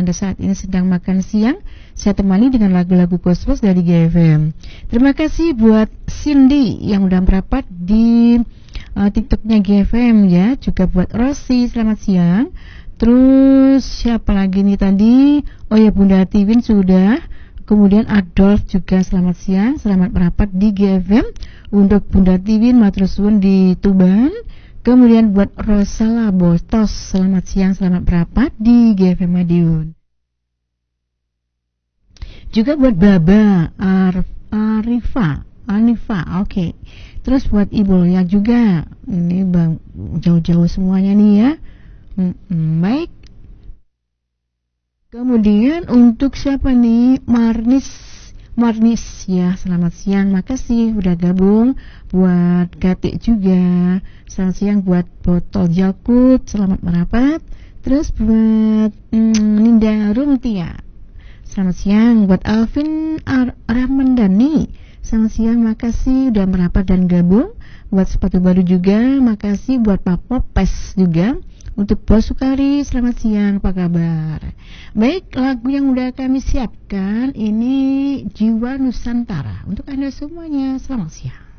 Anda saat ini sedang makan siang, saya temani dengan lagu-lagu gospel dari GFM. Terima kasih buat Cindy yang udah merapat di TikToknya GFM ya, juga buat Rosi, selamat siang. Terus siapa lagi nih tadi? Oh ya, Bunda Tiwin sudah. Kemudian Adolf juga selamat siang, selamat merapat di GFM. Untuk Bunda Tiwin Matrusun di Tuban. Kemudian buat Rosala Bostos, selamat siang, selamat merapat di GFM Madiun. Juga buat Baba Anifa, oke. Terus buat Ibu ya juga. Ini bang jauh-jauh semuanya nih ya. Baik. Kemudian untuk siapa nih? Marnis ya, selamat siang, makasih udah gabung. Buat Gatik juga, selamat siang. Buat Botol Jakut, selamat merapat. Terus buat Ninda Rumtia, selamat siang. Buat Alvin Rahmandani, selamat siang, makasih udah merapat dan gabung. Buat Sepatu Baru juga, makasih. Buat Pak Popes juga. Untuk Bos Sukari, selamat siang, apa kabar? Baik, lagu yang udah kami siapkan ini Jiwa Nusantara untuk Anda semuanya. Selamat siang.